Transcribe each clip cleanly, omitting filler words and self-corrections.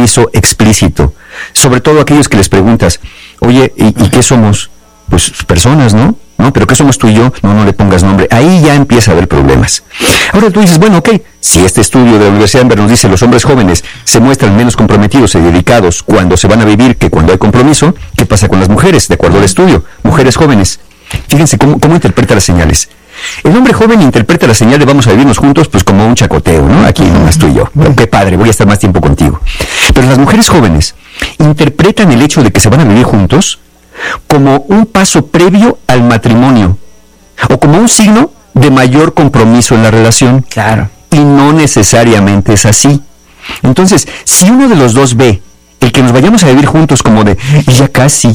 compromiso explícito. Sobre todo aquellos que les preguntas, oye, ¿y qué somos? Pues personas, ¿no? ¿No? ¿Pero qué somos tú y yo? No le pongas nombre. Ahí ya empieza a haber problemas. Ahora tú dices, bueno, ok, si este estudio de la Universidad de Denver nos dice los hombres jóvenes se muestran menos comprometidos y dedicados cuando se van a vivir que cuando hay compromiso, ¿qué pasa con las mujeres? De acuerdo al estudio, mujeres jóvenes. Fíjense cómo interpreta las señales. El hombre joven interpreta la señal de vamos a vivirnos juntos pues como un chacoteo, ¿no? Aquí nomás tú y yo. Pero qué padre, voy a estar más tiempo contigo. Pero las mujeres jóvenes interpretan el hecho de que se van a vivir juntos como un paso previo al matrimonio o como un signo de mayor compromiso en la relación. Claro. Y no necesariamente es así. Entonces, si uno de los dos ve el que nos vayamos a vivir juntos como de ya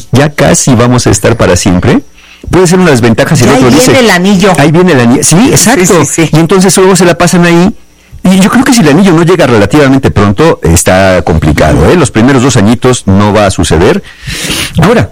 casi vamos a estar para siempre, puede ser una desventaja si el otro dice... Ahí viene el anillo. Ahí viene el anillo. Sí, exacto. Sí. Y entonces luego se la pasan ahí. Y yo creo que si el anillo no llega relativamente pronto, está complicado, ¿eh? Los primeros 2 añitos no va a suceder. Ahora,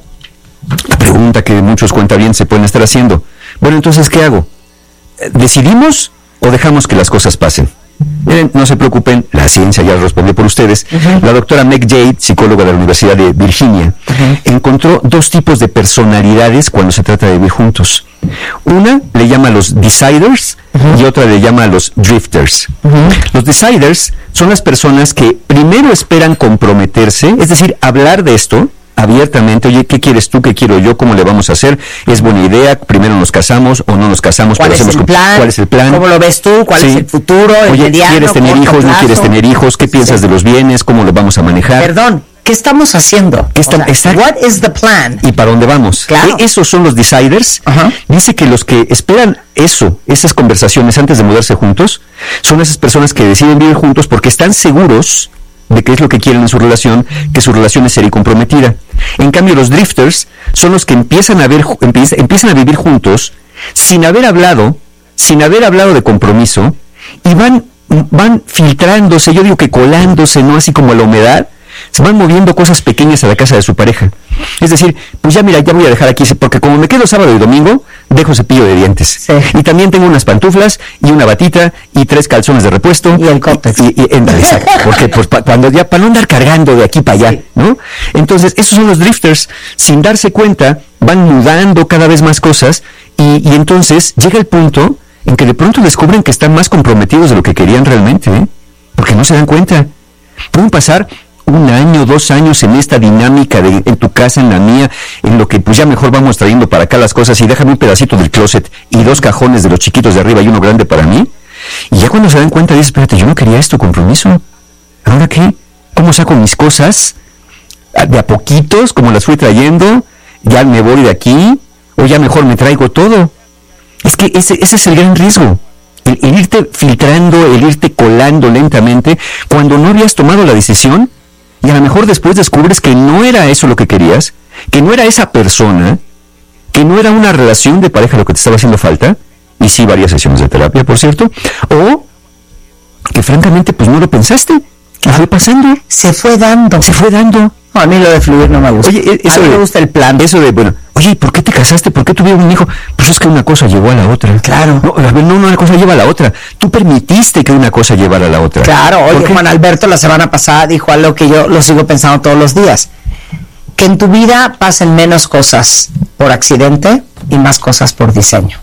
la pregunta que muchos cuentavientes se pueden estar haciendo. Bueno, entonces, ¿qué hago? ¿Decidimos o dejamos que las cosas pasen? Miren, no se preocupen, la ciencia ya respondió por ustedes. La doctora Meg Jade, psicóloga de la Universidad de Virginia, encontró 2 tipos de personalidades cuando se trata de vivir juntos. Una le llama a los deciders y otra le llama a los drifters. Los deciders son las personas que primero esperan comprometerse, es decir, hablar de esto abiertamente. Oye, ¿qué quieres tú? ¿Qué quiero yo? ¿Cómo le vamos a hacer? ¿Es buena idea? ¿Primero nos casamos o no nos casamos? ¿Cuál es el plan? ¿Cuál es el plan? ¿Cómo lo ves tú? ¿Cuál es el futuro? Oye, ¿quieres tener hijos? ¿No quieres tener hijos? ¿Qué piensas de los bienes? ¿Cómo los vamos a manejar? Perdón, ¿qué estamos haciendo? What is the plan? ¿Y para dónde vamos? Claro. Esos son los deciders. Dice que los que esperan esas conversaciones antes de mudarse juntos, son esas personas que deciden vivir juntos porque están seguros de qué es lo que quieren en su relación, que su relación es seria y comprometida. En cambio, los drifters son los que empiezan a vivir juntos sin haber hablado de compromiso, y van filtrándose, yo digo que colándose, ¿no? Así como la humedad, se van moviendo cosas pequeñas a la casa de su pareja. Es decir, pues ya mira, ya voy a dejar aquí, porque como me quedo sábado y domingo, dejo cepillo de dientes. Sí. Y también tengo unas pantuflas y una batita y 3 calzones de repuesto. Y el cóctel. Exacto, porque pues cuando ya, para no andar cargando de aquí para allá, ¿no? Entonces, esos son los drifters. Sin darse cuenta, van mudando cada vez más cosas y entonces llega el punto en que de pronto descubren que están más comprometidos de lo que querían realmente, ¿eh? Porque no se dan cuenta. Pueden pasar 1 año, 2 años en esta dinámica en tu casa, en la mía, en lo que pues ya mejor vamos trayendo para acá las cosas y déjame un pedacito del closet y 2 cajones de los chiquitos de arriba y uno grande para mí. Y ya cuando se dan cuenta dicen, espérate, yo no quería esto, compromiso. ¿Ahora qué? ¿Cómo saco mis cosas? De a poquitos, como las fui trayendo, ya me voy de aquí, o ya mejor me traigo todo. Es que ese es el gran riesgo. El irte filtrando, el irte colando lentamente, cuando no habías tomado la decisión, y a lo mejor después descubres que no era eso lo que querías, que no era esa persona, que no era una relación de pareja lo que te estaba haciendo falta, y sí varias sesiones de terapia, por cierto, o que francamente pues no lo pensaste, y fue pasando. Se fue dando. No, a mí lo de fluir no me gusta. Oye, a mí me gusta el plan. Eso de, bueno, oye, ¿por qué te casaste? ¿Por qué tuvieron un hijo? Pues es que una cosa llevó a la otra. Claro. No, una cosa lleva a la otra. Tú permitiste que una cosa llevara a la otra. Claro, oye, Juan Alberto la semana pasada dijo algo que yo lo sigo pensando todos los días. Que en tu vida pasen menos cosas por accidente y más cosas por diseño.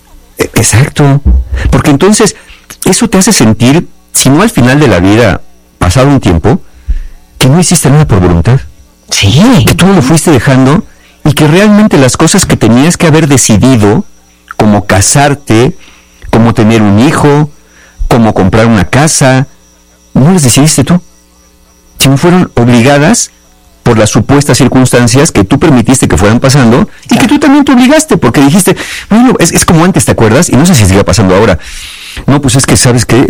Exacto. Porque entonces, eso te hace sentir, si no al final de la vida, pasado un tiempo, que no hiciste nada por voluntad. Sí. Que tú lo fuiste dejando y que realmente las cosas que tenías que haber decidido, como casarte, como tener un hijo, como comprar una casa, no las decidiste tú, sino fueron obligadas por las supuestas circunstancias que tú permitiste que fueran pasando y que tú también te obligaste, porque dijiste, bueno, es como antes, ¿te acuerdas? Y no sé si sigue pasando ahora. No, pues es que sabes que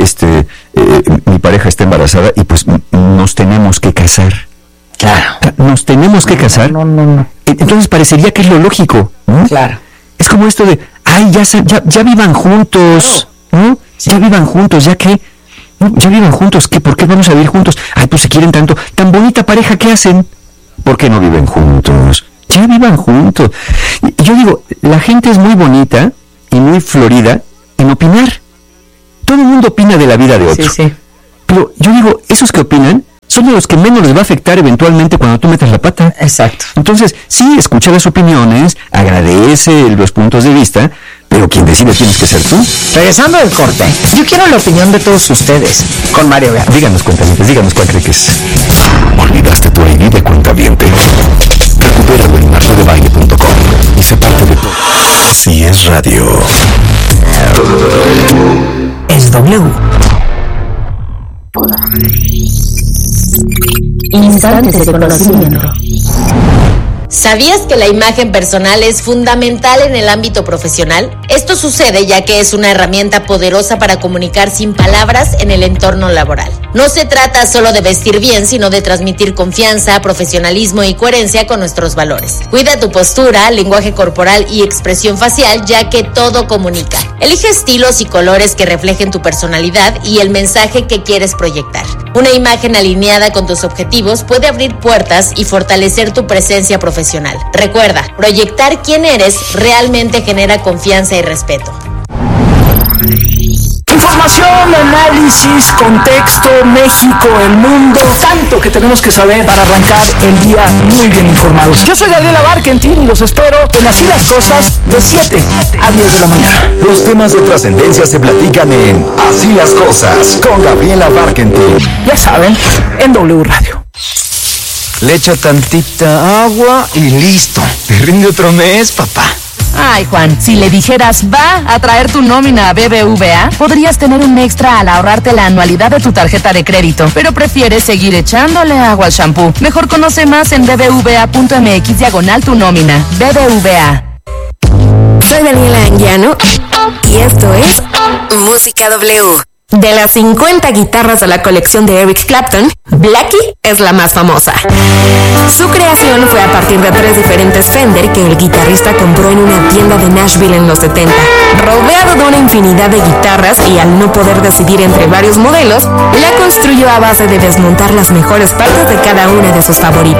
mi pareja está embarazada y pues nos tenemos que casar. Claro. Nos tenemos que casar. No. Entonces parecería que es lo lógico, ¿no? Claro. Es como esto de, ay, ya vivan juntos, ¿no? Sí. Ya vivan juntos, ¿ya qué? ¿No? Ya vivan juntos, ¿qué? ¿Por qué vamos a vivir juntos? Ay, pues se quieren tanto. Tan bonita pareja, ¿qué hacen? ¿Por qué no viven juntos? Ya vivan juntos. Y yo digo, la gente es muy bonita y muy florida en opinar. Todo el mundo opina de la vida de otro. Sí. Pero yo digo, esos que opinan son de los que menos les va a afectar eventualmente cuando tú metas la pata. Exacto. Entonces, sí, escucha las opiniones, agradece los puntos de vista, pero quien decide tienes que ser tú. Regresando del corte, yo quiero la opinión de todos ustedes con Mario Guerra. Díganos, cuentavientes, díganos cuál cree que es. ¿Olvidaste tu ID de cuentaviente? Recupéralo en martodebaile.com y sé parte de todo. Si es radio, es W. Instantes de conocimiento. ¿Sabías que la imagen personal es fundamental en el ámbito profesional? Esto sucede ya que es una herramienta poderosa para comunicar sin palabras en el entorno laboral. No se trata solo de vestir bien, sino de transmitir confianza, profesionalismo y coherencia con nuestros valores. Cuida tu postura, lenguaje corporal y expresión facial, ya que todo comunica. Elige estilos y colores que reflejen tu personalidad y el mensaje que quieres proyectar. Una imagen alineada con tus objetivos puede abrir puertas y fortalecer tu presencia profesional. Recuerda, proyectar quién eres realmente genera confianza y respeto. Información, análisis, contexto, México, el mundo, tanto que tenemos que saber para arrancar el día muy bien informados. Yo soy Gabriela Barkentin y los espero en Así las Cosas de 7 a 10 de la mañana. los temas de trascendencia se platican en Así las Cosas con Gabriela Barkentin. Ya saben, en W Radio. Le echa tantita agua y listo. Te rinde otro mes, papá. Ay, Juan, si le dijeras va a traer tu nómina a BBVA, podrías tener un extra al ahorrarte la anualidad de tu tarjeta de crédito, pero prefieres seguir echándole agua al shampoo. Mejor conoce más en bbva.mx/tu nómina. BBVA. Soy Daniela Anguiano y esto es Música W. De las 50 guitarras de la colección de Eric Clapton, Blackie es la más famosa. Su creación fue a partir de 3 diferentes Fender que el guitarrista compró en una tienda de Nashville en los 70. Rodeado de una infinidad de guitarras y al no poder decidir entre varios modelos, la construyó a base de desmontar las mejores partes de cada una de sus favoritas.